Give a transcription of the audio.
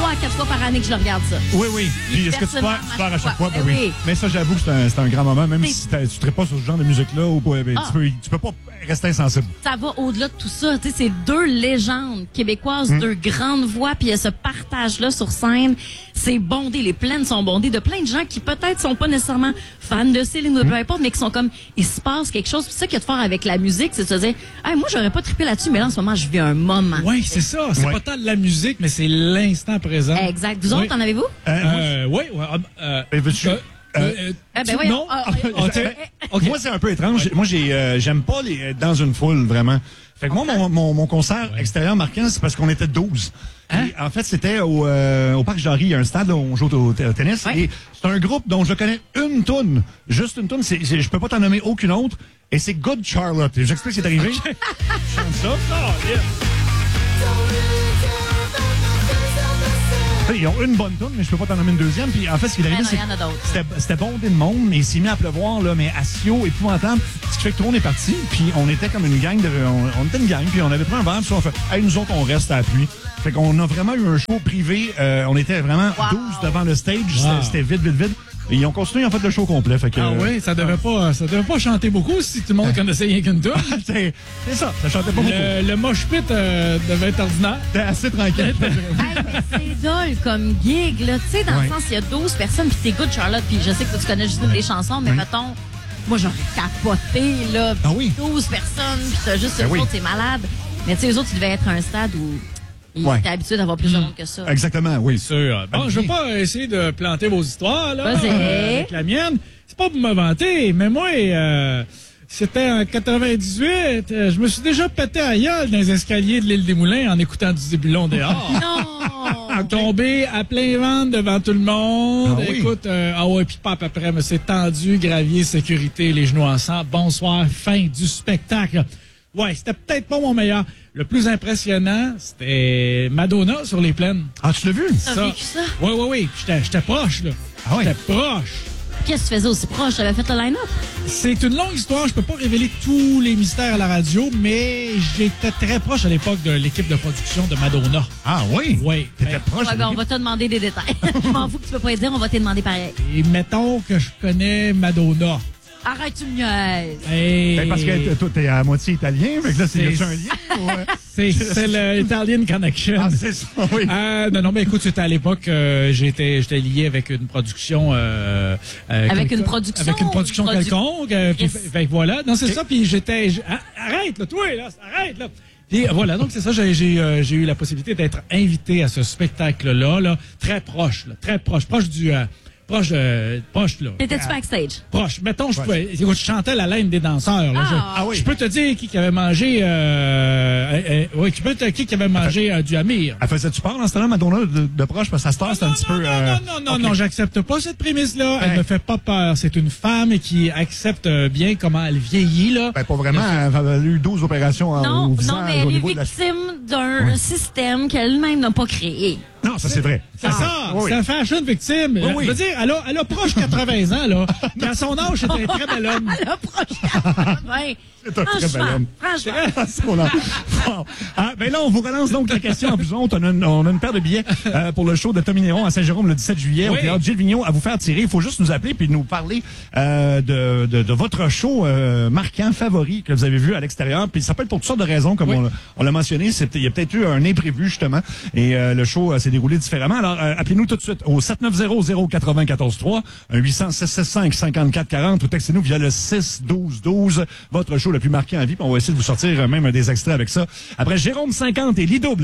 à 4 fois par année que je le regarde, ça. Oui, oui. Puis est-ce que tu pleures à chaque fois? Ben oui. Mais ça, j'avoue que c'est un grand moment, même si tu ne traites pas sur ce genre de musique-là, tu peux pas rester insensible. Ça va au-delà de tout ça. Tu sais, c'est deux légendes québécoises, deux grandes voix, puis il y a ce partage-là sur scène. C'est bondé. Les plaines sont bondées de plein de gens qui peut-être sont pas nécessairement fans de Céline ou peu importe, mais qui sont comme, il se passe quelque chose. Puis ça qu'il y a de faire avec la musique, c'est de se dire, hey, moi, j'aurais pas trippé là-dessus, mais là, en ce moment, je vis un moment. Oui, c'est ça. C'est pas tant de la musique, mais c'est l'instant présent. Exact. Vous autres, en avez-vous? Oui. Veux-tu... non. Okay. Moi, c'est un peu étrange. Moi, j'aime pas les dans une foule, vraiment. Fait que moi, mon concert extérieur marquant, c'est parce qu'on était 12. Hein? Et, en fait, c'était au Parc Jarry. Il y a un stade là, où on joue au tennis. Ouais. Et c'est un groupe dont je connais une toune. Juste une toune. Je peux pas t'en nommer aucune autre. Et c'est Good Charlotte. J'explique ce qui est arrivé. Okay. Je chante ça. Oh, yeah. Ils ont une bonne toune, mais je peux pas t'en nommer une deuxième. Puis en fait, ce qui est arrivé, c'est c'était bondé de monde, mais il s'est mis à pleuvoir, là, mais à Sio, épouvantable. Ce qui fait que tout le monde est parti, puis on était comme une gang on était une gang, puis on avait pris un verre, puis on fait, hey, nous autres, on reste à la pluie. Fait qu'on a vraiment eu un show privé. On était vraiment 12 devant le stage. Wow. C'était vide. Et ils ont continué, en fait, le show complet. Fait que, oui, ça devait pas chanter beaucoup si tout le monde connaissait rien qu'une toune. c'est ça chantait pas beaucoup. Le mosh pit devait être ordinaire. C'était assez tranquille. C'est dole comme gig, là. Tu sais, dans le sens, il y a 12 personnes, puis t'écoutes Charlotte, puis je sais que tu connais juste une des chansons, mais mettons, moi, j'aurais capoté, là. 12 personnes, puis t'as juste eux autres, c'est malade. Mais tu sais, eux autres, ils devaient être un stade où... Il était habitué d'avoir plus de monde que ça. Exactement, oui. Sûr. Bon, je vais pas essayer de planter vos histoires, là. Avec la mienne. C'est pas pour me vanter, mais moi, c'était en 98. Je me suis déjà pété à gueule dans les escaliers de l'île des Moulins en écoutant du Zébulon dehors. Non! Tombé à plein ventre devant tout le monde. Écoute, puis pap après, me s'est tendu, gravier, sécurité, les genoux en sang. Bonsoir, fin du spectacle. Ouais, c'était peut-être pas mon meilleur. Le plus impressionnant, c'était Madonna sur les plaines. Ah, tu l'as vu? T'as vécu ça? Oui. J'étais proche, là. Ah oui? J'étais proche. Qu'est-ce que tu faisais aussi proche? T'avais fait le line-up? C'est une longue histoire. Je peux pas révéler tous les mystères à la radio, mais j'étais très proche à l'époque de l'équipe de production de Madonna. Ah oui? Oui. T'étais proche? On va te demander des détails. Je m'en fous que tu peux pas les dire, on va te demander pareil. Et mettons que je connais Madonna. Arrête, tu me niaises. Hey. Parce que toi, t'es à moitié italien, fait que là, c'est un lien. C'est le Italian Connection. Ah, c'est ça, oui. Non, mais écoute, c'était à l'époque, j'étais lié avec une production. Avec une production quelconque. Fait que voilà. Non, c'est ça, puis j'étais. Arrête, là, toi, là, arrête, là. Puis voilà, donc c'est ça, j'ai eu la possibilité d'être invité à ce spectacle-là, là, très proche, proche du. Proche, là. T'étais-tu backstage? Proche. Mettons, je chantais la laine des danseurs, là. Oui. Je peux te dire qui avait mangé, qui avait mangé du Amir. Elle faisait-tu peur dans ce temps-là, Madonna, de proche, parce que ça se passe, c'est un petit peu... Non, j'accepte pas cette prémisse-là. Elle me fait pas peur. C'est une femme qui accepte bien comment elle vieillit, là. Ben, pas vraiment. Elle a eu 12 opérations au visage. Non, mais elle est victime d'un système qu'elle-même n'a pas créé. Non, ça, c'est vrai. C'est ça. C'est un fashion victime. Je veux dire, elle a proche 80 ans, là. Mais à son âge, c'est un très bel homme. Elle a proche 80. C'est un très bel homme. Franchement. Ben là, on vous relance donc la question en plus honte. On a une paire de billets pour le show de Tommy Néron à Saint-Jérôme le 17 juillet au théâtre Gilles Vigneault à vous faire tirer. Il faut juste nous appeler puis nous parler de votre show marquant, favori que vous avez vu à l'extérieur. Puis ça peut être pour toutes sortes de raisons, comme on l'a mentionné. Il y a peut-être eu un imprévu, justement. Et le show s'est déroulé différemment. Alors, appelez-nous tout de suite au 790-094-3, 800-665-5440 ou textez-nous via le 6-12-12. Votre show le plus marqué en vie. Puis on va essayer de vous sortir même des extraits avec ça. Après Jérôme 50 et Lido